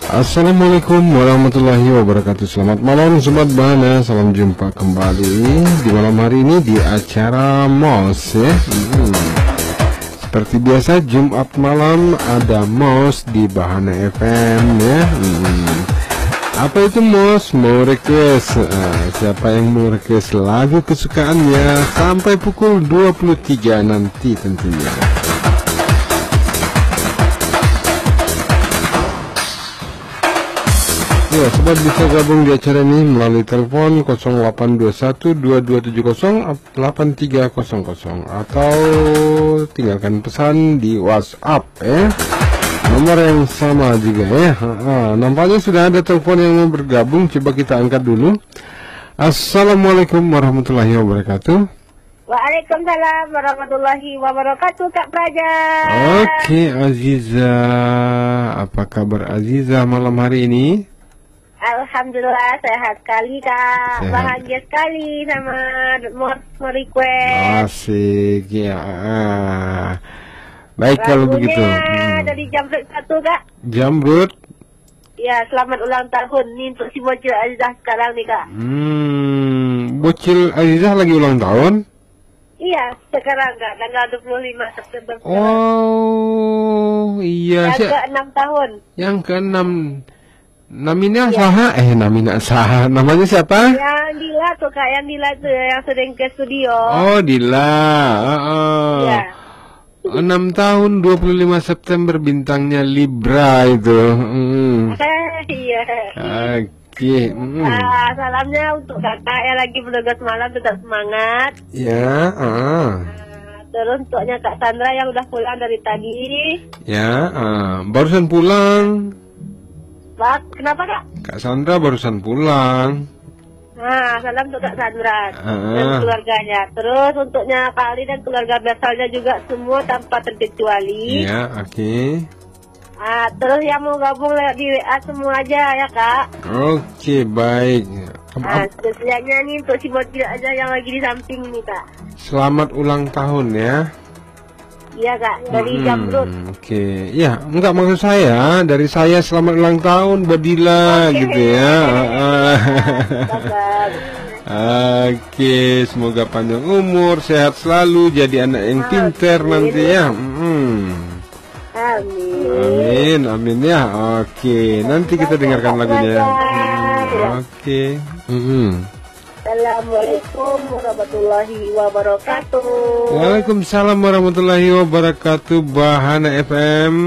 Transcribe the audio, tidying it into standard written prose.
Assalamualaikum warahmatullahi wabarakatuh. Selamat malam Sobat Bahana. Salam jumpa kembali di malam hari ini di acara MOS ya. Seperti biasa Jumat malam ada MOS di Bahana FM ya. Apa itu MOS? Mau request. Siapa yang mau request lagu kesukaannya sampai pukul 23 nanti tentunya. Ya, sobat bisa gabung di acara ini melalui telepon 082122708300 atau tinggalkan pesan di WhatsApp ya. Nomor yang sama juga ya. Nampaknya sudah ada telepon yang mau bergabung. Coba kita angkat dulu. Assalamualaikum warahmatullahi wabarakatuh. Waalaikumsalam warahmatullahi wabarakatuh, Kak Praja. Oke, Aziza. Apa kabar Aziza malam hari ini? Alhamdulillah sehat sekali, Kak. Sehat. Bahagia sekali sama mau request. Asik ya. Baik kalau begitu. Dari Jamrut 1, Kak. Jamrut. Ya, selamat ulang tahun nih untuk si bocil Azizah sekarang nih, Kak. Bocil Azizah lagi ulang tahun? Iya, sekarang, Kak, tanggal 25 September. Oh, iya. Yang ke-6 tahun. Yang ke-6. Namanya saha? Namanya saha. Namanya siapa? Yang Dila tuh, Kak, yang Dila tuh yang sering ke studio. Oh, Dila. Iya. 6 tahun 25 September bintangnya Libra itu. Iya. Oke. Salamnya untuk kakak yang lagi bertugas malam tetap semangat. Ya. Terus untuknya Kak Sandra yang udah pulang dari tadi. Ya. Barusan pulang. Kenapa, Kak? Kak Sandra barusan pulang. Salam untuk Kak Sandra dan keluarganya. Terus untuknya Kak Ali dan keluarga besalnya juga semua tanpa terkecuali. Iya, oke. Terus yang mau gabung lewat di WA semua aja ya, Kak. Oke, baik. Spesialnya nih untuk si bocil aja yang lagi di samping nih, Kak. Selamat ulang tahun ya. Iya, Kak, dari Jamrut. Oke, ya, enggak maksud saya, dari saya selamat ulang tahun Badila gitu ya. Oke, semoga panjang umur, sehat selalu, jadi anak yang pinter nanti ya. Amin. Amin ya. Oke, nanti kita dengarkan lagunya. Oke. Assalamualaikum warahmatullahi wabarakatuh. Waalaikumsalam warahmatullahi wabarakatuh. Bahana FM.